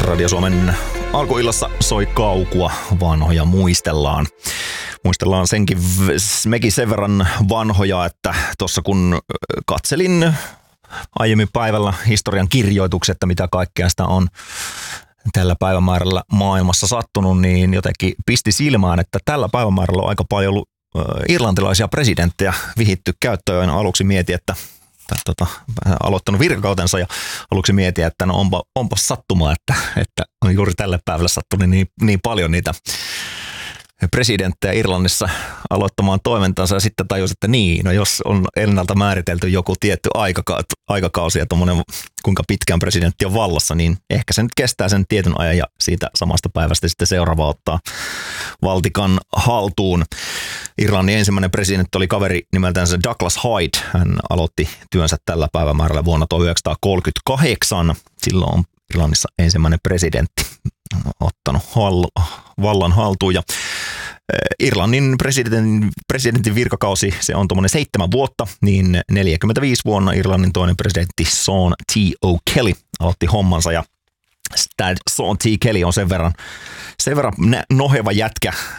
Radio Suomen alkuillassa soi kaukua vanhoja muistellaan. Muistellaan senkin mekin sen verran vanhoja, että tuossa kun katselin aiemmin päivällä historian kirjoitukset, että mitä kaikkea sitä on tällä päivämäärällä maailmassa sattunut, niin jotenkin pisti silmään, että tällä päivämäärällä on aika paljon ollut irlantilaisia presidenttejä vihitty käyttöön. Aluksi mietin, että aloittanut virkakautensa ja aluksi mietin, että no onpa sattumaa, että on juuri tälle päivälle sattunut niin paljon niitä presidenttejä Irlannissa aloittamaan toimintansa ja sitten tajusin, että no jos on ennalta määritelty joku tietty aikakausi ja tuommoinen kuinka pitkään presidentti on vallassa, niin ehkä se nyt kestää sen tietyn ajan ja siitä samasta päivästä sitten seuraava ottaa valtikan haltuun. Irlannin ensimmäinen presidentti oli kaveri nimeltään Douglas Hyde. Hän aloitti työnsä tällä päivämäärällä vuonna 1938. Silloin on Irlannissa ensimmäinen presidentti ottanut vallan haltuun. Ja Irlannin presidentin virkakausi, se on tuommoinen 7 vuotta, niin 45 vuonna Irlannin toinen presidentti Sean T. O'Kelly aloitti hommansa. Ja tämä Sean T. Kelly on sen verran noheva jätkä